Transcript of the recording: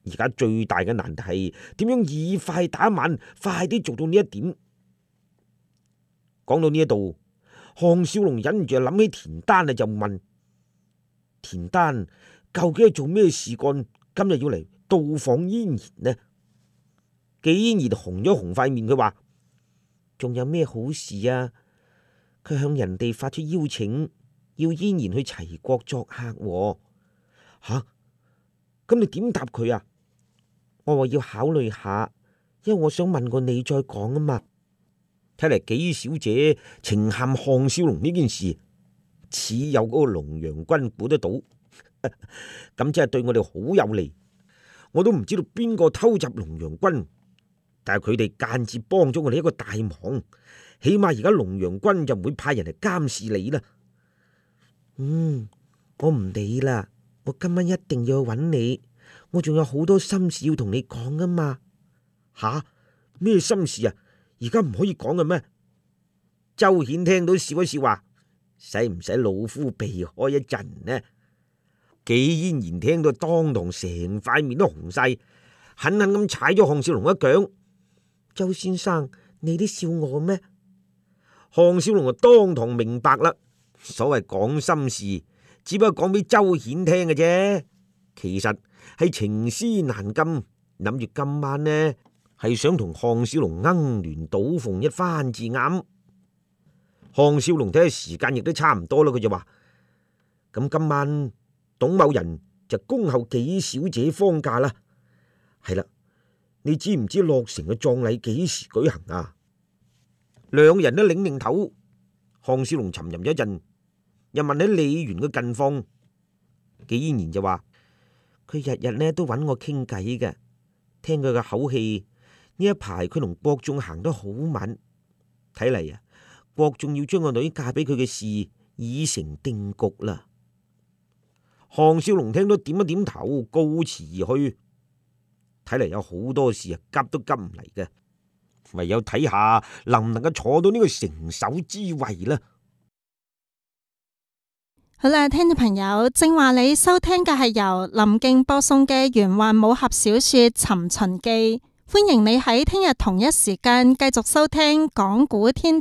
而家最大嘅難題係點樣以快打慢，快啲做到呢一點。講到呢一度，項少龍忍唔住諗起田丹就問田丹究竟係做咩事幹，今日要嚟到訪嫣然呢？紀嫣然紅咗紅塊面，佢話仲有咩好事啊？佢向人哋發出邀請，要嫣然去齊國作客喎。吓，咁你點答佢啊？我話要考慮下，因為我想問過你再講啊嘛。睇嚟紀小姐情陷項少龍呢件事，似有嗰個龍陽君估得到，咁即係對我哋好有利。我都唔知道邊個偷襲龍陽君，但係佢哋間接幫咗我哋一個大忙，起碼而家龍陽君就唔會派人嚟監視你啦。我唔理啦，我今晚一定要去揾你，我仲有好多心事要同你講噶嘛。吓，咩心事啊？而家唔可以講嘅咩？周顯聽到笑一笑話，使唔使老夫避開一陣呢？紀嫣然聽到當堂成塊面都紅晒，狠狠咁踩咗項少龍一腳。周先生，你都笑我咩？項少龍就當堂明白啦，所謂講心事，只不過講俾周顯聽嘅啫。其實係情絲難禁，諗住今晚呢係想同項少龍鶯聯賭鳳一番至啱。項少龍睇下時間亦都差唔多啦，佢就話：咁今晚董某人就恭候紀小姐方駕啦。係啦，你知唔知洛城嘅葬禮幾時舉行啊？兩人都擰擰頭。項少龍沉吟咗一陣，又問起李元嘅近況。紀嫣然就話：佢日日呢都揾我傾偈嘅，聽佢嘅口氣，呢一排佢同國仲行得好密，睇嚟啊，國仲要將個女嫁俾佢嘅事已成定局啦。項少龍聽到點一點頭，告辭而去。睇嚟有好多事啊，急都急唔嚟嘅，唯有睇下能唔能夠坐到呢個成首之位啦。 好啦，聽眾朋友，正話你收聽嘅係由林敬播送嘅玄幻武俠小說《尋秦記》，歡迎你喺聽日同一時間繼續收聽講古天